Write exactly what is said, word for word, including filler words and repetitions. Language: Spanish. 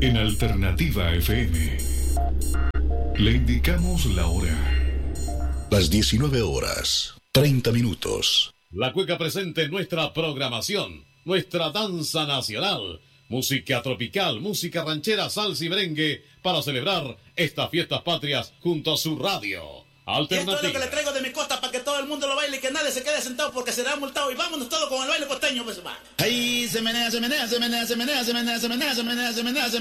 En Alternativa F M le indicamos la hora. Las diecinueve horas, treinta minutos. La cueca presente en nuestra programación, nuestra danza nacional, música tropical, música ranchera, salsa y merengue, para celebrar estas fiestas patrias junto a su radio. Alternativa. Esto es lo que le traigo de mi costa para que todo el mundo lo baile y que nadie se quede sentado porque será multado. Y vámonos todos con el baile costeño, pues va. Ahí se menea, se menea, se menea, se menea, se menea, se menea, se menea, se menea, se menea.